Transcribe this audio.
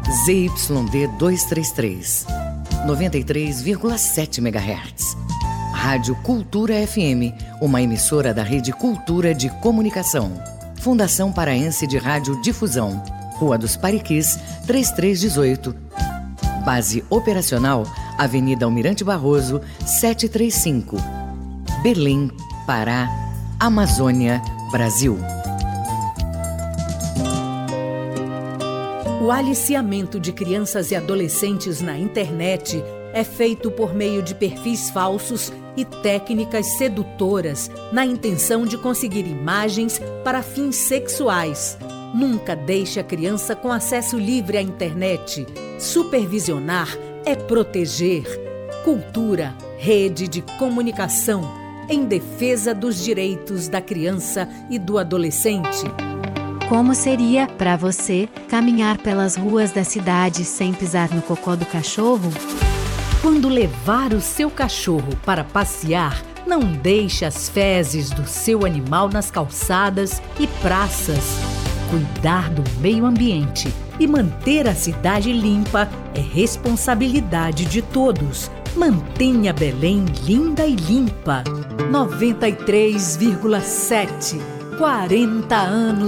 ZYD 233, 93,7 MHz. Rádio Cultura FM, uma emissora da Rede Cultura de Comunicação. Fundação Paraense de Rádio Difusão, Rua dos Pariquis, 3318. Base operacional, Avenida Almirante Barroso, 735. Belém, Pará, Amazônia, Brasil. O aliciamento de crianças e adolescentes na internet é feito por meio de perfis falsos e técnicas sedutoras na intenção de conseguir imagens para fins sexuais. Nunca deixe a criança com acesso livre à internet. Supervisionar é proteger. Cultura, rede de comunicação em defesa dos direitos da criança e do adolescente. Como seria para você caminhar pelas ruas da cidade sem pisar no cocô do cachorro? Quando levar o seu cachorro para passear, não deixe as fezes do seu animal nas calçadas e praças. Cuidar do meio ambiente e manter a cidade limpa é responsabilidade de todos. Mantenha Belém linda e limpa. 93,7. 40 anos